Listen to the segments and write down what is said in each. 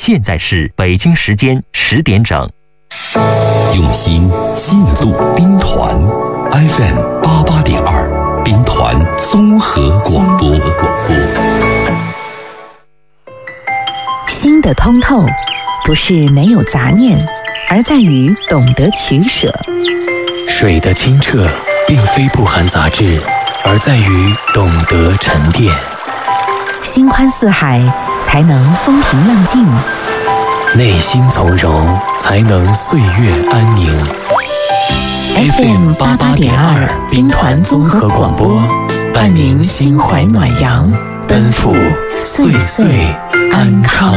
现在是北京时间10点整。 用心记录兵团 FM 88.2兵团综合广播。 心的通透不是没有杂念，而在于懂得取舍。 水的清澈并非不含杂质，而在于懂得沉淀。 心宽似海，才能风平浪静； 内心从容，才能岁月安宁。 FM 88.2兵团综合广播，伴您心怀暖阳， 奔赴岁岁安康。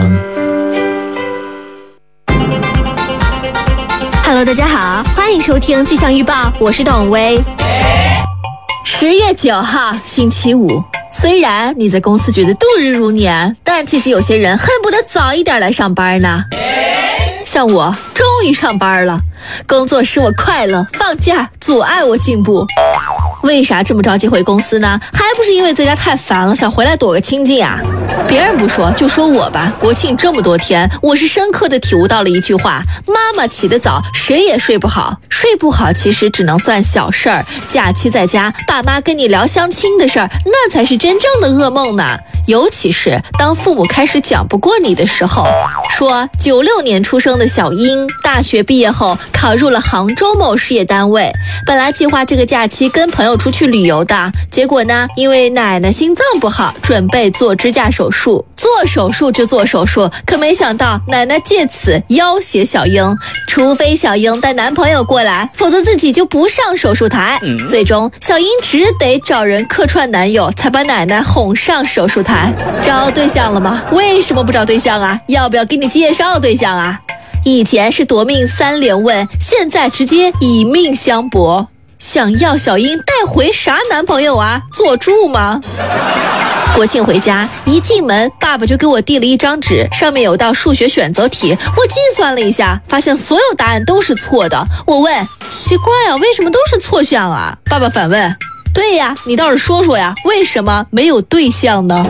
Hello， 大家好，欢迎收听气象预报，我是董薇。10月9号，星期五。虽然你在公司觉得度日如年，但其实有些人恨不得早一点来上班呢。像我，终于上班了，工作使我快乐，放假阻碍我进步。为啥这么着急回公司呢？还不是因为在家太烦了，想回来躲个清静啊。别人不说，就说我吧，国庆这么多天，我是深刻的体悟到了一句话：妈妈起得早，谁也睡不好。睡不好其实只能算小事儿，假期在家，爸妈跟你聊相亲的事儿，那才是真正的噩梦呢。尤其是当父母开始讲不过你的时候。说96年出生的小英，大学毕业后考入了杭州某事业单位，本来计划这个假期跟朋友出去旅游的，结果呢，因为奶奶心脏不好，准备做支架手术。做手术就做手术，可没想到奶奶借此要挟小英，除非小英带男朋友过来，否则自己就不上手术台。最终小英只得找人客串男友，才把奶奶哄上手术台。找对象了吗？为什么不找对象啊？要不要给你介绍对象啊？以前是夺命3连问，现在直接以命相搏。想要小英带回啥男朋友啊？做猪吗？国庆回家，一进门，爸爸就给我递了一张纸，上面有道数学选择题。我计算了一下，发现所有答案都是错的。我问，奇怪啊，为什么都是错项啊？爸爸反问，对呀，你倒是说说呀，为什么没有对象呢？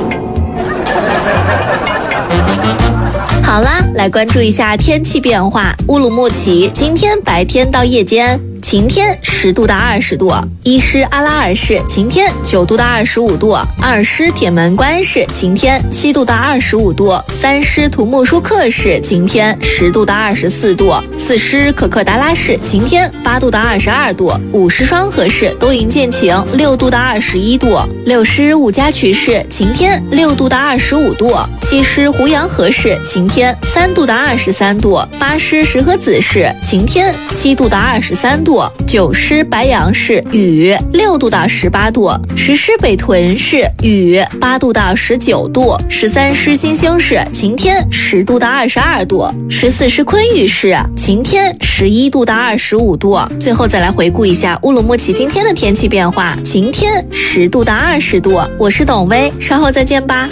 好啦，来关注一下天气变化。乌鲁木齐今天白天到夜间晴天，10度到20度；伊施阿拉尔市晴天，9度到25度；二师铁门关市晴天，7度到25度；三师土木舒克市晴天，10度到24度；四师可可达拉市晴天，8度到22度；五师双河市多云见晴，6度到21度；六师五家渠市晴天，6度到25度；七师胡杨河市晴天，3度到23度；八师石河子市晴天，7度到23度；九师白杨市雨，6度到18度；10师北屯市雨，8度到19度；13师新兴市晴天，10度到22度；14师昆玉市晴天，11度到25度。最后再来回顾一下乌鲁木齐今天的天气变化：晴天，10度到20度。我是董薇，稍后再见吧。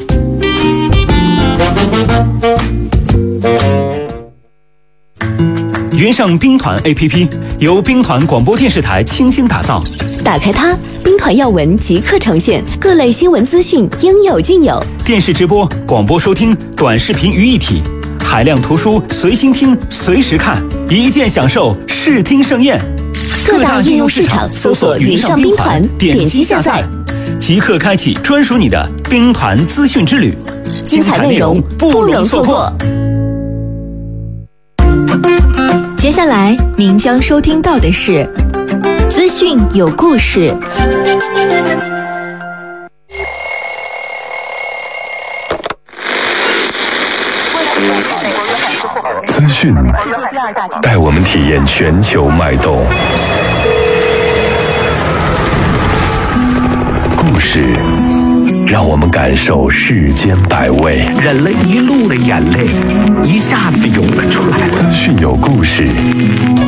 云上兵团 APP 由兵团广播电视台倾心打造， 打开它，兵团要闻即刻呈现，各类新闻资讯应有尽有， 电视直播、广播收听、短视频于一体，海量图书随心听随时看，一键享受视听盛宴。 各大应用市场搜索云上兵团，点击下载， 即刻开启专属你的兵团资讯之旅， 精彩内容不容错过。 接下来您将收听到的是资讯有故事。 资讯带我们体验全球脉动，故事让我们感受世间百味， 忍了一路的眼泪一下子涌了出来。 资讯有故事，